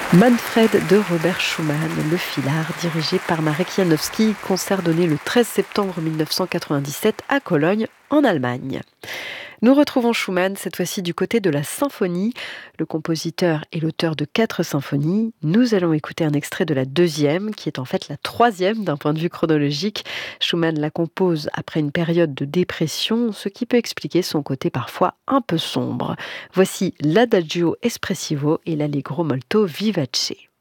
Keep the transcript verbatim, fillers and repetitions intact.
Manfred de Robert Schumann, le Filard, dirigé par Marek Janowski, concert donné le treize septembre mille neuf cent quatre-vingt-dix-sept à Cologne, en Allemagne. Nous retrouvons Schumann, cette fois-ci du côté de la symphonie. Le compositeur est l'auteur de quatre symphonies. Nous allons écouter un extrait de la deuxième, qui est en fait la troisième d'un point de vue chronologique. Schumann la compose après une période de dépression, ce qui peut expliquer son côté parfois un peu sombre. Voici l'Adagio espressivo et l'Allegro molto vivace.